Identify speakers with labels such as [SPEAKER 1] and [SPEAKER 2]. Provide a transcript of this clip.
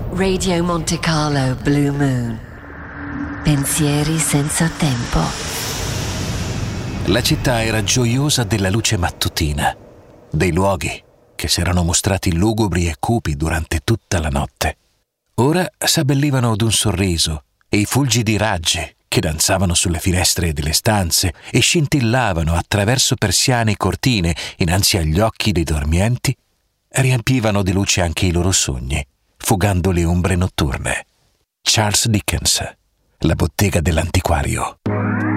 [SPEAKER 1] Radio Monte Carlo Blue Moon. Pensieri senza tempo.
[SPEAKER 2] La città era gioiosa della luce mattutina, dei luoghi che si erano mostrati lugubri e cupi durante tutta la notte. Ora s'abbellivano d'un sorriso e i fulgidi raggi che danzavano sulle finestre delle stanze e scintillavano attraverso persiane e cortine innanzi agli occhi dei dormienti, riempivano di luce anche i loro sogni, fugando le ombre notturne. Charles Dickens, La bottega dell'antiquario.